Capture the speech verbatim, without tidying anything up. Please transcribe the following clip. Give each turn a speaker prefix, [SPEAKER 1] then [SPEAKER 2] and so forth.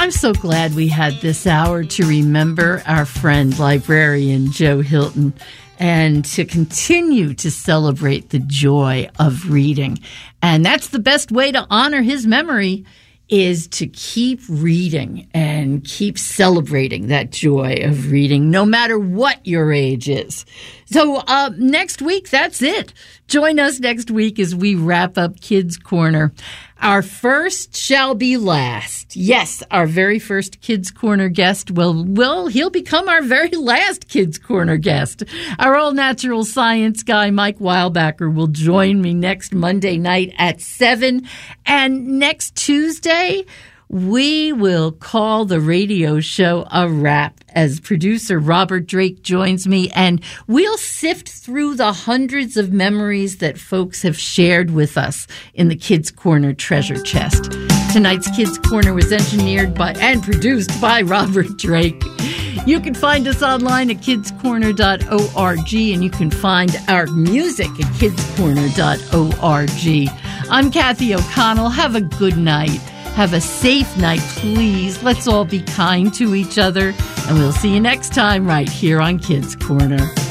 [SPEAKER 1] I'm so glad we had this hour to remember our friend, librarian Joe Hilton, and to continue to celebrate the joy of reading. And that's the best way to honor his memory, is to keep reading and keep celebrating that joy of reading, no matter what your age is. So uh, next week, that's it. Join us next week as we wrap up Kids Corner. Our first shall be last. Yes, our very first Kids Corner guest will, will he'll become our very last Kids Corner guest. Our all natural science guy, Mike Weilbacher, will join me next Monday night at seven. And next Tuesday, we will call the radio show a wrap as producer Robert Drake joins me, and we'll sift through the hundreds of memories that folks have shared with us in the Kids Corner treasure chest. Tonight's Kids Corner was engineered by and produced by Robert Drake. You can find us online at kids corner dot org, and you can find our music at kids corner dot org. I'm Kathy O'Connell. Have a good night. Have a safe night, please. Let's all be kind to each other. And we'll see you next time right here on Kids Corner.